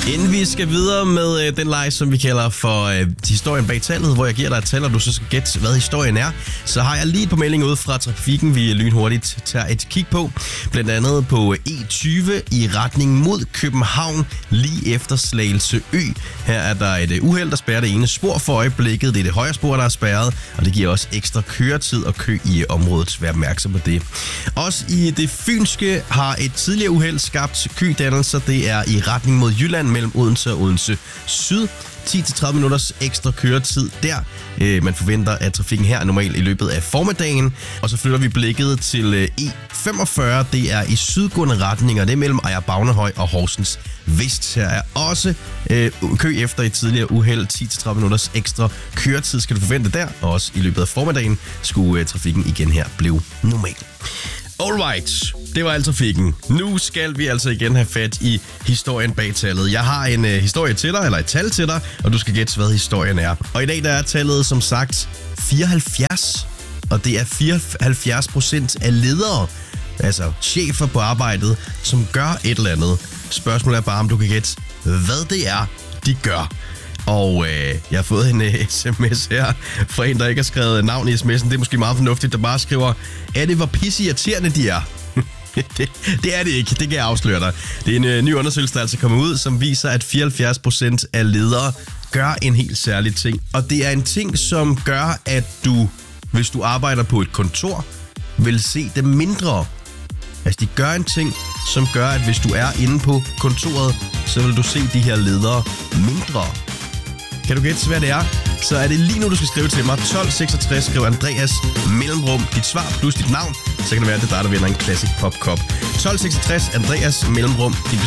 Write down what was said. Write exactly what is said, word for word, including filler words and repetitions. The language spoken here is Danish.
Inden vi skal videre med øh, den leg, som vi kalder for øh, historien bag tallet, hvor jeg giver dig et tal, og du så skal gætte, hvad historien er, så har jeg lige et par meldinger ud fra trafikken, vi lynhurtigt tager et kig på. Blandt andet på E tyve i retning mod København, lige efter Slagelse Ø. Her er der et øh, uheld, der spærrer det ene spor for øjeblikket. Det er det højre spor, der er spærret, og det giver også ekstra køretid og kø i området. Vær opmærksom på det. Også i det fynske har et tidligere uheld skabt kødannelser. Det er i retning mod Jylland mellem Odense og Odense Syd. ti til tredive minutters ekstra køretid der. Øh, man forventer, at trafikken her er normalt i løbet af formiddagen. Og så flytter vi blikket til øh, E femogfyrre. Det er i sydgående retninger. Det er mellem Ejer Bagnehøj og Horsens Vest. Her er også øh, kø efter et tidligere uheld. ti til tredive minutters ekstra køretid skal du forvente der. Og også i løbet af formiddagen skulle øh, trafikken igen her blive normal. Alright, det var alt trafikken. Nu skal vi altså igen have fat i historien bag tallet. Jeg har en øh, historie til dig, eller et tal til dig, og du skal gætte, hvad historien er. Og i dag der er tallet som sagt fireoghalvfjerds, og det er fireoghalvfjerds procent af ledere, altså chefer på arbejdet, som gør et eller andet. Spørgsmålet er bare, om du kan gætte, hvad det er, de gør. Og øh, jeg har fået en uh, sms her fra en, der ikke har skrevet navn i sms'en. Det er måske meget fornuftigt, der bare skriver, er det, hvor pisseirriterende de er? det, det er det ikke, det kan jeg afsløre dig. Det er en uh, ny undersøgelse, der altså kommer ud, som viser, at fireoghalvfjerds procent af ledere gør en helt særlig ting. Og det er en ting, som gør, at du, hvis du arbejder på et kontor, vil se det mindre. Altså, de gør en ting, som gør, at hvis du er inde på kontoret, så vil du se de her ledere mindre. Kan du gætte, hvad det er? Så er det lige nu, du skal skrive til mig. tolv seksogtres, skriv Andreas mellemrum dit svar plus dit navn. Så kan det være, at det er dig, der vinder en Classic Pop Cup. tolv seksogtres, Andreas mellemrum dit